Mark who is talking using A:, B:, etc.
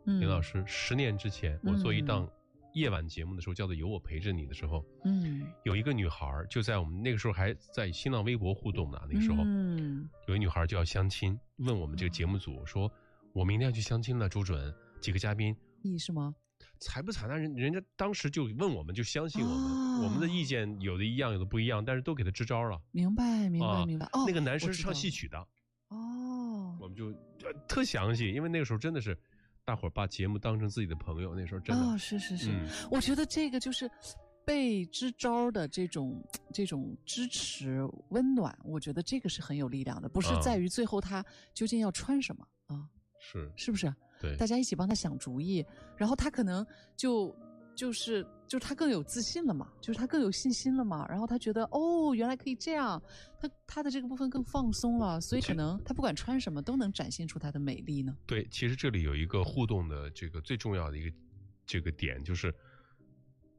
A: 林老师，10年之前我做一档夜晚节目的时候，叫做《有我陪着你》的时候，有一个女孩就在我们那个时候还在新浪微博互动呢，那个时候，有一女孩就要相亲，问我们这个节目组说，我明天要去相亲了，周准几个嘉宾，
B: 是吗？
A: 采不采纳人家当时就问我们，就相信我们，我们的意见有的一样，有的不一样，但是都给他支招了。
B: 明白。
A: 那个男生是唱戏曲的。我们就特详细，因为那个时候真的是大伙儿把节目当成自己的朋友，那时候真的。
B: 是。我觉得这个就是被支招的这种支持温暖，我觉得这个是很有力量的，不是在于最后他究竟要穿什么啊。是不是？
A: 对，
B: 大家一起帮他想主意，然后他可能就是他更有自信了嘛，就是他更有信心了嘛，然后他觉得原来可以这样，他的这个部分更放松了，所以可能他不管穿什么都能展现出他的美丽呢。
A: 对，其实这里有一个互动的这个最重要的一个这个点，就是